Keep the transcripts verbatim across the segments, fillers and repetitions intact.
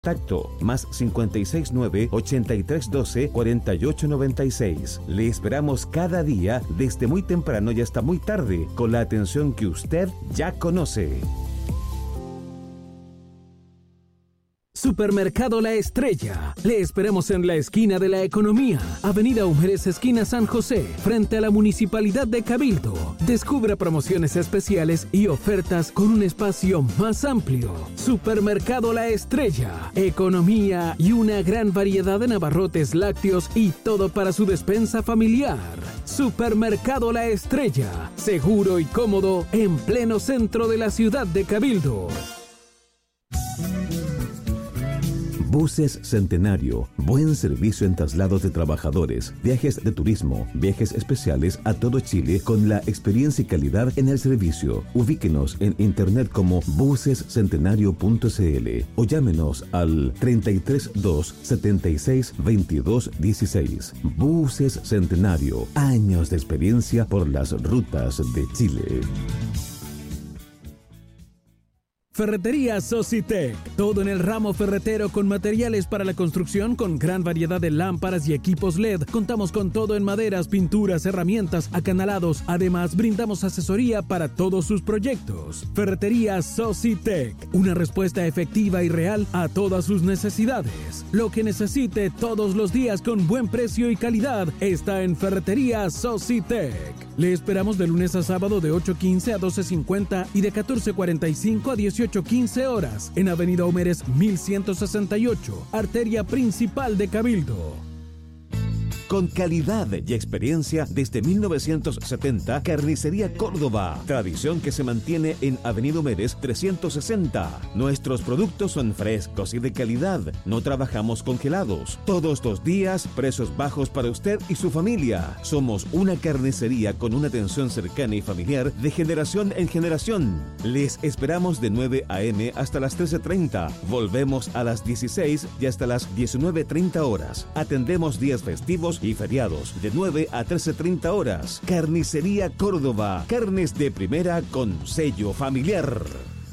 Contacto más cincuenta y seis nueve, ochenta y tres doce, cuarenta y ocho noventa y seis. Le esperamos cada día desde muy temprano y hasta muy tarde con la atención que usted ya conoce. Supermercado La Estrella. Le esperamos en la esquina de la Economía, Avenida Humberes, esquina San José, frente a la Municipalidad de Cabildo. Descubra promociones especiales y ofertas con un espacio más amplio. Supermercado La Estrella. Economía y una gran variedad de abarrotes lácteos y todo para su despensa familiar. Supermercado La Estrella. Seguro y cómodo en pleno centro de la ciudad de Cabildo. Buses Centenario, buen servicio en traslados de trabajadores, viajes de turismo, viajes especiales a todo Chile con la experiencia y calidad en el servicio. Ubíquenos en internet como buses centenario punto c l o llámenos al treinta y tres dos, setenta y seis, veintidós dieciséis. Buses Centenario, años de experiencia por las rutas de Chile. Ferretería Socitec, todo en el ramo ferretero con materiales para la construcción con gran variedad de lámparas y equipos L E D. Contamos con todo en maderas, pinturas, herramientas, acanalados. Además, brindamos asesoría para todos sus proyectos. Ferretería Socitec, una respuesta efectiva y real a todas sus necesidades. Lo que necesite todos los días con buen precio y calidad está en Ferretería Socitec. Le esperamos de lunes a sábado de ocho quince a doce cincuenta y de catorce cuarenta y cinco a dieciocho quince horas en Avenida Humberes mil ciento sesenta y ocho, arteria principal de Cabildo. Con calidad y experiencia desde mil novecientos setenta, Carnicería Córdoba. Tradición que se mantiene en Avenida Humberes trescientos sesenta. Nuestros productos son frescos y de calidad. No trabajamos congelados. Todos los días, precios bajos para usted y su familia. Somos una carnicería con una atención cercana y familiar de generación en generación. Les esperamos de nueve a eme hasta las trece treinta. Volvemos a las dieciséis y hasta las diecinueve treinta horas. Atendemos días festivos y feriados de nueve a trece treinta horas. Carnicería Córdoba. Carnes de primera con sello familiar.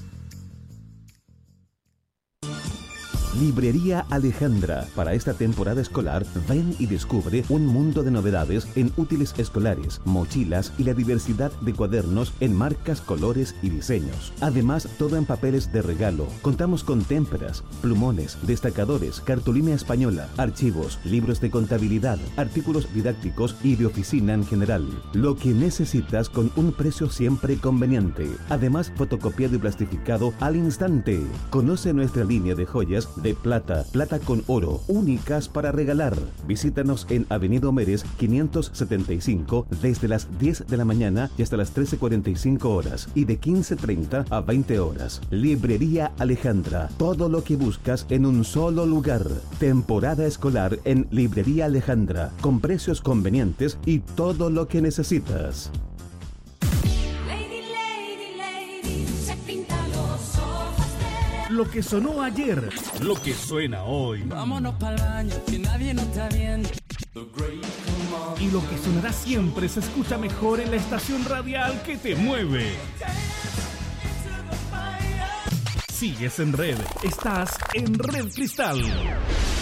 Librería Alejandra. Para esta temporada escolar, ven y descubre un mundo de novedades en útiles escolares, mochilas y la diversidad de cuadernos en marcas, colores y diseños. Además, todo en papeles de regalo. Contamos con témperas, plumones, destacadores, cartulina española, archivos, libros de contabilidad, artículos didácticos y de oficina en general. Lo que necesitas con un precio siempre conveniente. Además, fotocopiado y plastificado al instante. Conoce nuestra línea de joyas de plata, plata con oro, únicas para regalar. Visítanos en Avenida Humberes quinientos setenta y cinco desde las diez de la mañana y hasta las trece cuarenta y cinco horas y de quince treinta a veinte horas. Librería Alejandra, todo lo que buscas en un solo lugar. Temporada escolar en Librería Alejandra, con precios convenientes y todo lo que necesitas. Lo que sonó ayer, lo que suena hoy. Vámonos pa'l baño, que nadie nos está viendo. Y lo que sonará siempre se escucha mejor en la estación radial que te mueve. Sigues en Red, estás en Red Cristal.